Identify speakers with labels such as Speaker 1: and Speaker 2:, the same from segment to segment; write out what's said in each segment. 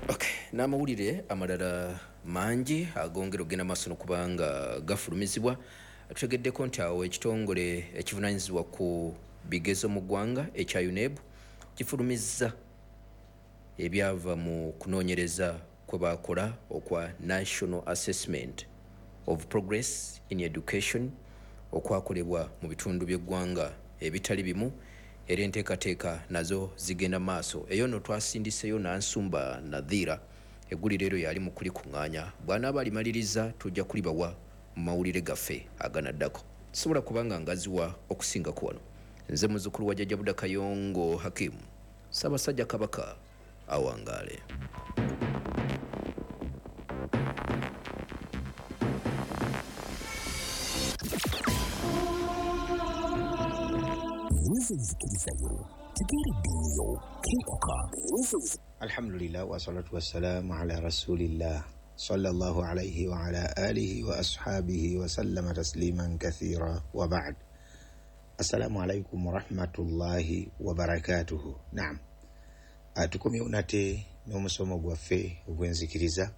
Speaker 1: Okay, n'amawulire amalala mangi agongera okugenda maaso n'okubanga gafulumizibwa. Tutegeddeko nti awo ekitongole ekivunaanyizibwa ku bigezo mu ggwanga ekya UNEB kifulumizza ebyava mu kunoonyereza kwe baakola okwa National Assessment of Progress in Education okwakolebwa mu bitundu by'eggwanga ebitali bimu, era enteekateeka nazo zigenda maaso. Eyo nno twasindiseyo Nansumba Nadhira, eggulire eryo yali mu kulikuŋŋaanya. Bw'anaaba alimaliriza tujja kulibawa mu mawulire gaffe aganaddako. Sobola kubanga ngaziwa okusingako wano. Nze muzzukulu wa Jjajja Buddha Kayongo Hakim, Ssaabasajja Kabaka awangaale.
Speaker 2: Alhamdulillah wa salatu wa salamu ala rasulillah sallallahu alayhi wa ala alihi wa ashabihi wa sallama tasliman kathira wa ba'd. Assalamu alaikum wa rahmatullahi wa barakatuhu. Naam, tukomye unate n'omusomo gwaffe ogw'enzikiriza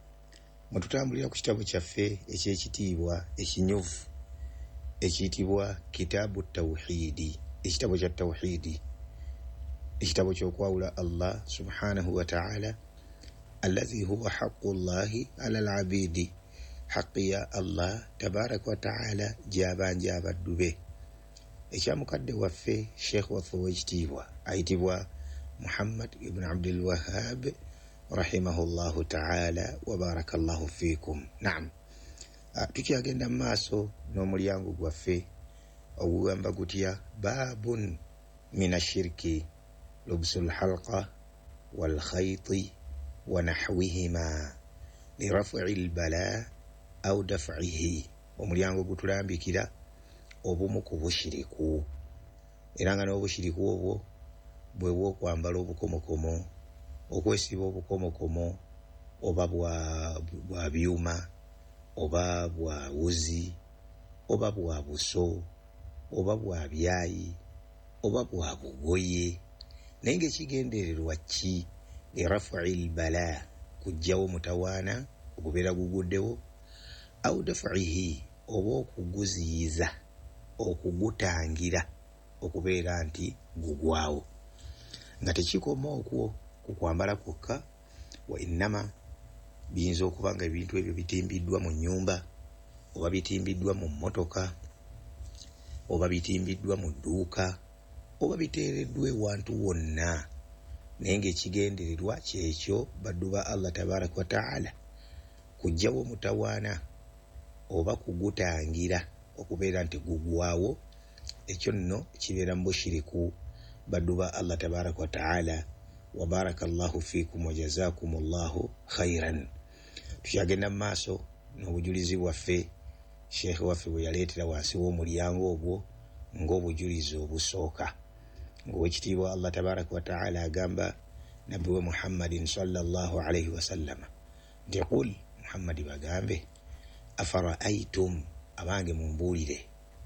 Speaker 2: mwe tutambulira ku kitabo kyaffe eky'ekitiibwa ekinyuvu ekiyitibwa kitaabu tawhidi, ekitabo kya tawhidi, ekitabo ky'okwawula Allah subhanahu wa ta'ala alladhi huwa haqqullahi ala al-abidi, haqqi ya Allah tabaraka wa ta'ala gy'abanja abaddu be. Ekyamukadde waffe Sheikh waffe w'ekitiibwa ayitibwa Muhammad ibn Abdul Wahhab rahimahullahu ta'ala wa barakallahu fiikum. Naam, tukyagenda mu maaso n'omulyango gwaffe ogugamba gutya: baabun min ashirki lubsul halqa wal khayti wa nahwihima li raf'i al bala aw daf'ihi. Omulyango gutulambikira obumu ku bushiriku, era nga n'obushiriku obwo bwe bw'okwambala obukomokomo, okwesiba obukomokomo, oba bwa byuma, oba bwa wuzi, oba bwa buso, oba bwa byayi, oba bwa bugoye, naye ng'ekigendererwa ki? Liraf'il bala, kujjawo mutawaana ogubeera guguddewo, au daf'ihi, oba okuguziyiza, okugutangira okubeera nti gugwawo. Nga tekikoma okwo ku kwambala kwokka, wa innama biyinza okuba nga ebintu ebyo bitimbiddwa mu nnyumba, oba bitimbiddwa mu mmotoka, oba bitimbiddwa mu dduuka, oba biteereddwa ewantu wonna, naye ng'ekigendererwa kyekyo baddu ba Allah tabaraka wa ta'ala kujjawo mutawaana oba kugutangira okubeera nti gugwawo. Ekyo nno kibeera mu bushiriku baddu ba Allah tabaraka wa ta'ala. Wa barakallahu fiikum wa jazakumullahu khairan. Tukyagenda mu maaso n'obujulizi bwaffe Sheikh waffe bwe yaleetera wansi w'omulyango ogwo ng'obujulizi obusooka, ng'owekitiibwa Allah tabaraka wa ta'ala agamba nabbi we Muhammadin sallallahu alayhi wa sallam nti qul, Muhammadi bagambe, afara'aytum, abange mumbuulire,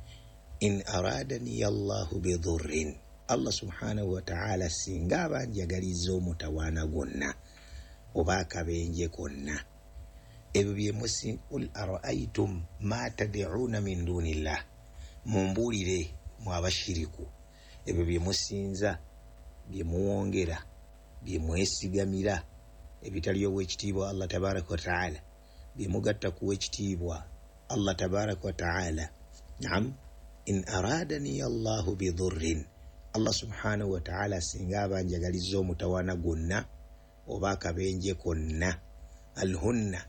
Speaker 2: in aradani Allahu bidhurrin, Allah subhanahu wa ta'ala singa abanjagaliza omutawaana gwonna oba akabenje konna, ebyo bye musi, qul ara'aytum ma tad'una min dunillah, mumbuulire mu abashiriku ebyo bye musinza, bye muwongera, bye mwesigamira, ebitali ow'ekitiibwa Allah tabaraka wa ta'ala, bye mugatta ku w'ekitiibwa Allah tabaraka wa ta'ala. Naam, in aradani Allahu bidhurrin, Allah subhanahu wa ta'ala singa abanjagaliza omutawaana gwonna oba akabenje konna, alhunna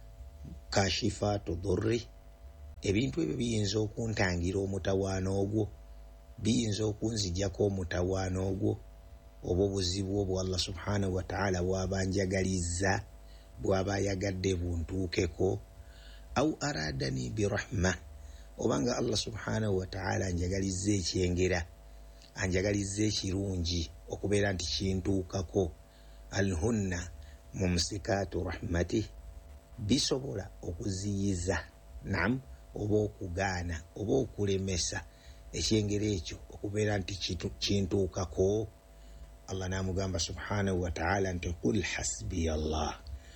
Speaker 2: kashifatu dhurri, ebintu ebyo biyinza okuntangira omutawaana ogwo, biyinza okunzijjako omutawaana ogwo oba obuzibu obwo Allah subhanahu wa ta'ala bw'abanjagaliza, bw'aba ayagadde buntuukeko. Au aradani birahma, obanga Allah subhanahu wa ta'ala anjagalizza ekyengera, anjagalizza ekirungi okubeera nti kintuukako, alhunna mumsikatu rahmati, bisobola okuziyiza, naam, oba okugaana oba okulemesa ekyengera ekyo okubeera nti kintuukako. Allah namugamba subhanahu wa ta'ala nti qul hasbiya Allah,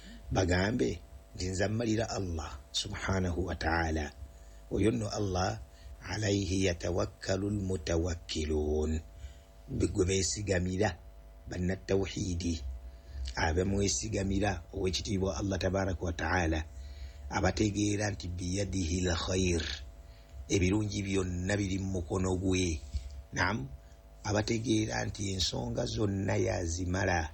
Speaker 2: bagambe nti nzammalira Allah subhanahu wa ta'ala. Oyo nno Allah alayhi yatawakkalu almutawakkilun, gwe beesigamira bannatawhidi, abamwesigamira owekitiibwa Allah tabaraka wa ta'ala, abategeera nti biyadihi lkhair, ebirungi byonna biri mu mukono gwe. Naam, abategeera nti ensonga zonna yazimala,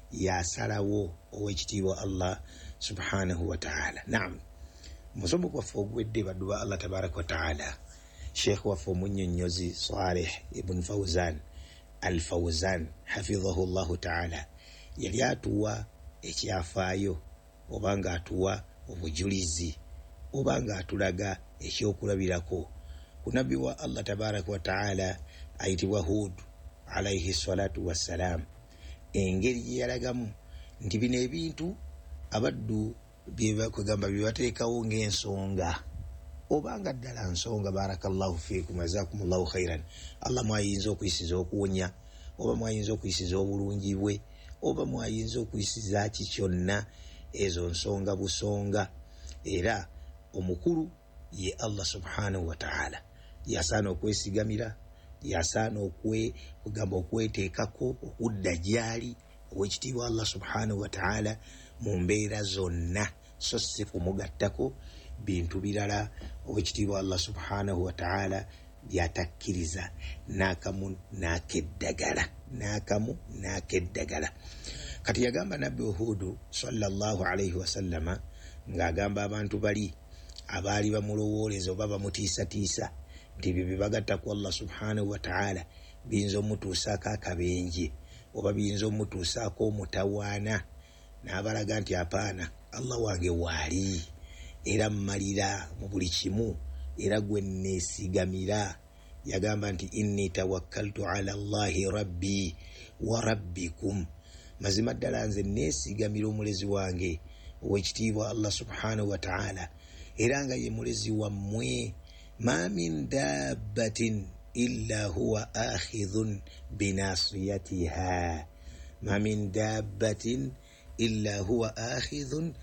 Speaker 2: yasalawo owekitiibwa Allah subhanahu wa ta'ala. Naam, musomo gwaffe ogwedde baddu ba Allah tabaraka wa ta'ala, sheikh waffe omunnyonnyozi Saleh ibn Fawzan al-Fawzan hafidhahu Allahu ta'ala yali atuwa ekyafaayo, oba nga atuwa obujulizi, oba nga atulaga ekyokulabirako ku nabbi wa Allah tabaraka wa ta'ala ayitibwa Hud alayhi salatu wassalam, engeri gye yalagamu nti bino ebintu abaddu byebakugamba byebateekawo ng'ensonga, obanga ddala nsonga, barakallahu fiikum jazakumullahu khairan, Allah mwayinza okuyisiza okuwonya, oba mwayinza okuyisiza obulungi bwe, oba mwayinza okuyisiza ki kyonna, ezo nsonga busonga. Era omukulu ye Allah subhanahu wa ta'ala, yasaana okwesigamira, yasaana okugamba okweteekako okudda gyali owekitiibwa Allah subhanahu wa ta'ala mu mbeera zonna, so si kumugattako bintu birala owekitiibwa Allah subhanahu wa ta'ala byatakkiriza n'akamu n'akeddagala, n'akamu n'akeddagala. Kati yagamba nabbi Hudu sallallahu alayhi wasallama ng'agamba abantu bali abaali bamulowooleza oba bamutiisatiisa nti bye bagatta ku Allah subhanahu wa ta'ala biyinza omutuusaako akabenje oba biyinza omutuusaako omutawaana, n'abalaga nti apaana, Allah wange waali era mmalira mu buli kimu, era gwe neesigamira. Yagamba nti inni tawakkaltu ala Allahi rabbi wa rabbikum, mazima ddala nze neesigamira omulezi wange owekitiibwa Allah subhanahu wa ta'ala, era nga ye mulezi wammwe. Ma min dabbatin illa huwa akhidhun binasiyatiha, ma min dabbatin illa huwa akhidhun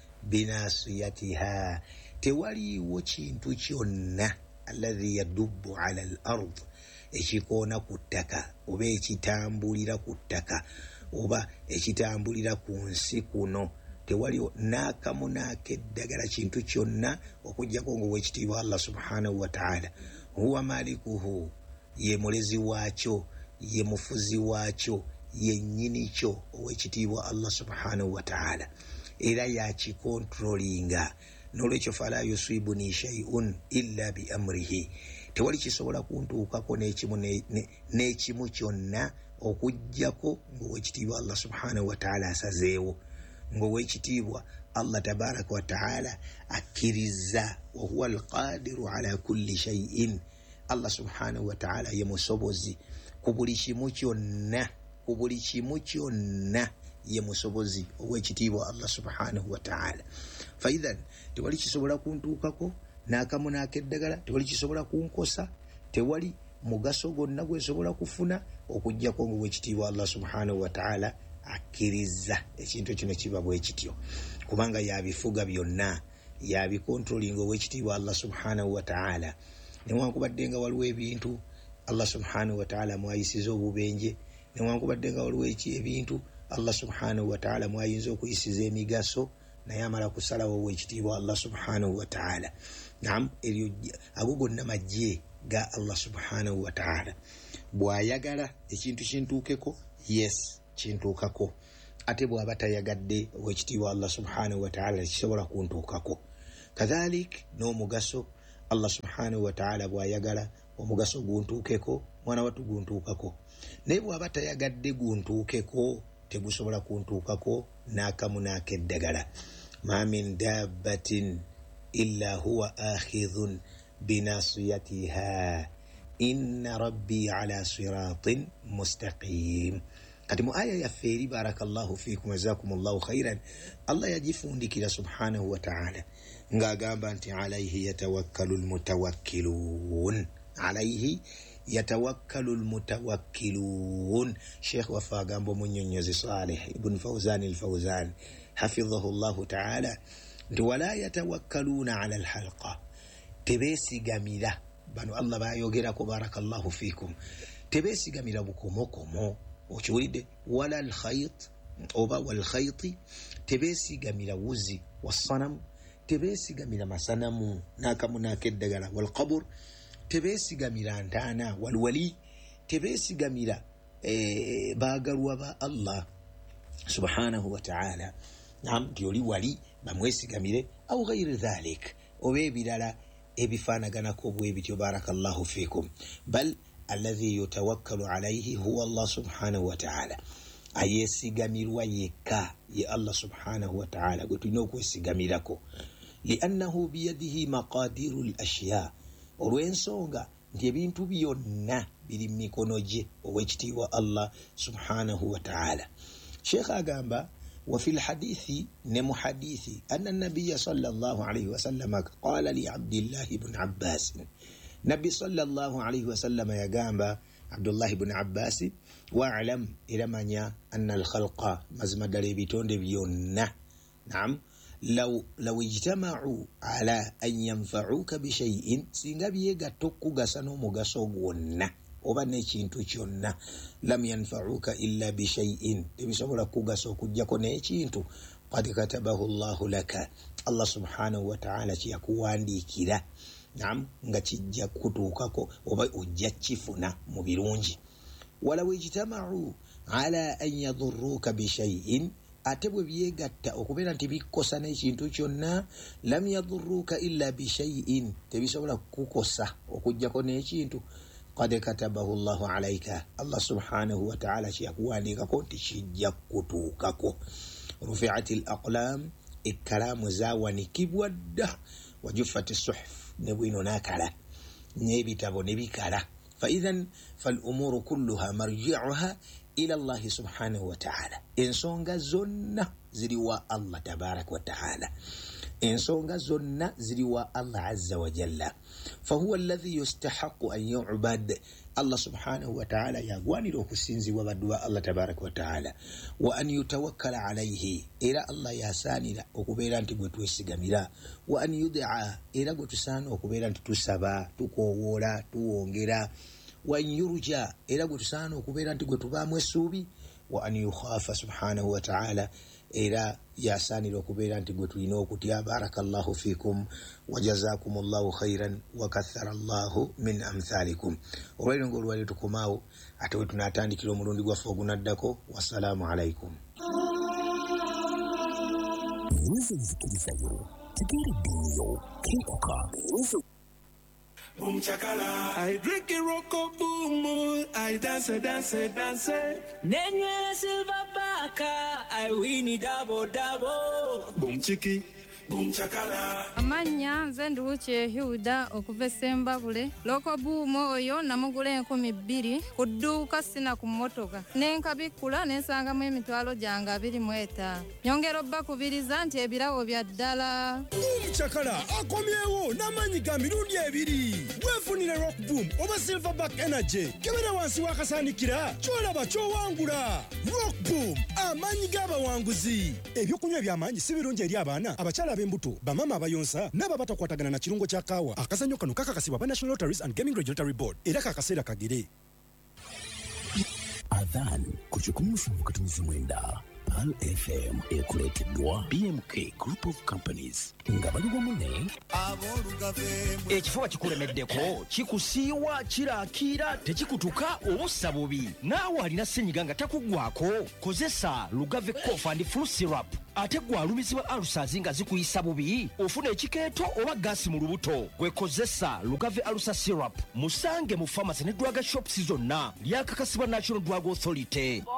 Speaker 2: binasiyatiha, tewaliiwo kintu kyonna alladhi yadubbu ala al-ard, ekikoona ku ttaka oba ekitambulira ku ttaka oba ekitambulira ku nsi kuno, tewaliwo n'akamu n'akeddagala kintu kyonna okuggyako ng'owekitiibwa Allah subhanahu wa ta'ala. Huwa malikuhu, ye mulezi waakyo, ye mufuzi waakyo, ye nnyini kyo owekitiibwa Allah subhanahu wa ta'ala, era yakikontrolinga. N'olwekyo fala yusibuni shay'un illa bi amrihi, tewali kisobola kuntuukako n'ekimu kyonna okuggyako ng'owekitiibwa Allah subhanahu wa ta'ala asazeewo, ng'owekitiibwa Allah tabaraka wa ta'ala akkiriza. Wa huwa alqadiru ala kulli shay'in, Allah subhanahu wa ta'ala ye musobozi ku buli kimu kyonna, ku buli kimu kyonna ye musobozi owekitiibwa Allah subhanahu wa ta'ala. Faidhan, tewali kisobola kuntuukako n'akamu n'akeddagala, tewali kisobola kunkosa, tewali mugaso gwonna gwe nsobola kufuna okuggyako ng'owekitiibwa Allah subhanahu wa ta'ala akkiriza ekintu kino kiba bwe kityo, kubanga yabifuga byonna, yabikontrolinga owekitiibwa Allah subhanahu wa ta'ala. Newankubadde nga waliwo ebintu Allah subhanahu wa ta'ala mwayisiza obubenje, newankubadde nga waliwo ebintu Allah subhanahu wa ta'ala mwayinza okuyisiza emigaso, naye amala kusalawo owekitiibwa Allah subhanahu wa ta'ala. Naam, eryo ago gonna majje ga Allah subhanahu wa ta'ala. Bw'ayagala ekintu kintuukeko, yes, kintuukako. Ate bw'aba tayagadde owekitiibwa Allah subhanahu wa ta'ala kisobola kuntuukako. Kadhalik n'omugaso, Allah subhanahu wa ta'ala bw'ayagala omugaso guntuukeko, mwana wattu guntuukako. Naye bw'aba tayagadde guntuukeko, tegusobola kuntuukako n'akamu n'akeddagala. Ma min dabbatin illa huwa akhidhun binasiyatiha inna rabbi ala siratin mustaqim. Kati mu aya yaffe eri barakallahu fiikum jazakumullahu khairan, Allah yagifundikira subhanahu wa ta'ala ng'agamba nti alayhi yatawakkalu almutawakkilun, alayhi yatawakkalu almutawakkilun. Sheikh wafa agambo Munnyonnyozi Saleh ibn Fawzan al-Fawzan hafidhahu Allahu ta'ala nti wala yatawakkaluna ala alhalqa, tebesigamira bano Allah bayogerako barakallahu fikum, tebesigamira bukomokomo, okiwulidde, wala alkhayt oba walkhayti, tebesigamira wuzi, wassanam, tebesigamira masanamu nakamu nakeddagala, walqabr, tebesigamira ntaana, walwali, tebesigamira bagalwa ba Allah subhanahu wa ta'ala. Naam, tioli wali bamwesigamire au ghayri dhalik, oba ebirala ebifaanaganako bwe bityo barakallahu fikum. Bal alladhi yutawakkalu alayhi huwa Allah subhanahu wa ta'ala, ayesigamirwa yekka ye Allah subhanahu wa ta'ala gwe tulina okwesigamirako. Liannahu biyadihi maqadiru al-ashya, olw'ensonga nti ebintu byonna biri mu mikono gye ow'ekitiibwa Allah subhanahu wa ta'ala. Sheikh agamba وفي الحديث نمو حديثي أن النبي صلى الله عليه وسلم قال لعبد الله بن عباس، نبي صلى الله عليه وسلم يقام عبد الله بن عباس واعلم إلى من أن الخلق مزمد لبيتون دبيون. نعم، لو اجتمعوا على أن ينفعوك بشيء سينغبي يغتوكو غسانو مغسوغونا oba n'ekintu kyonna, lam yanfa'uka illa bi shay'in, tebisobola kugasa okujjako n'ekintu qad katabahu Allahu laka, Allah subhanahu wa ta'ala kyakuwandiikira. Naam, nga kijja kutuukako oba ojja kifuna mu birungi. Walaw ijtama'u ala an yadurruka bi shay'in, ate bwe byegatta okubeera nti bikosa n'ekintu kyonna, lam yadurruka illa bi shay'in, tebisobola kukosa okujjako n'ekintu qad katabahu Allahu alayka, Allah subhanahu wa ta'ala kyakuwandiikako nti kijja kutuukako. Rufi'at al-aqlam, ekkalamu zaawanikibwa dda, wajuffat as-suhuf, ne bwino n'akala, n'ebitabo ne bikala. Fa idhan fal-umuru kulluha marji'uha ila Allah subhanahu wa ta'ala, ensonga zonna ziri wa Allah tabaraka wa ta'ala, ensonga zonna ziri wa Allah azza wa jalla. Fahuwa alladhi yustahaqqu an yu'bad, Allah subhanahu wa ta'ala yagwanira okusinzibwa baddu ba Allah tabaraka wa ta'ala. Wa an yutawakkala alayhi, era Allah yasaanira okubeera nti gwe twesigamira. Wa an yud'a, era gwe tusaana okubeera nti tusaba, tukowoola, tuwongera. Wa an yurja, era gwe tusaana okubeera nti gwe tubaamu essuubi. Wa an yukhafa subhanahu wa ta'ala, era yasaanira okubeera nti gwe tulina okutya. Barakallahu fikum wa jazakumullahu khairan wa kathara Allahu min amthalikum. Olwaliro ng'olwaliro tukomaawo, ate we tunaatandikira omulundi gwaffe ogunaddako. Wassalamu alaikum.
Speaker 3: Boom chakala, I drink a rocko boom, I dance.
Speaker 4: Nenye silver baka, I win it double.
Speaker 3: Boom chiki, boom chakala.
Speaker 5: Amanya nze Nduwuki Hilda okuva e Ssembabule. Loko buumo oyo namugula 2,000 ku dduuka sina ku mmotoka. Nenkabikula nensangamu emitwalo gyange 25. Nyongera obbakubiriza nti ebirawo bya ddala.
Speaker 6: Chakala akomyewo n'amanyi ga mirundi 2. Weefunire Rock Boom oba Silverback Energy. Kebera wansi wakasaanikira kyolaba kyowangula. Rock Boom, amanyi g'abawanguzi. Ebyokunywa by'amaanyi si birungi eri abaana, abakyala ab'embuto, bamama abayonsa n'ababatakwatagana na kirungo kya kaawa. Akazannyo kano kakakasibwa ba National Lotteries and Gaming Regulatory Board era kakaseera kagere.
Speaker 7: Adhan ku 17 Pal FM ekuleeteddwa BMK Group of Companies nga bali wamu ne
Speaker 8: ekifuba kikulemeddeko, kikusiiwa, kiraakira, tekikutuka, obussa bubi, naawe alina ssenyiga nga takuggwako, kozesa Lugave Cough and Flu Syrup. Ate gwalumizibwa alusazi nga zikuyisa bubi, ofuna ekikeeto oba gaasi mu lubuto, gwekozesa Lugave Alusa Syrup. Musange mu pharmacy ne drug shops zonna, lyakakasibwa National Drug Authority.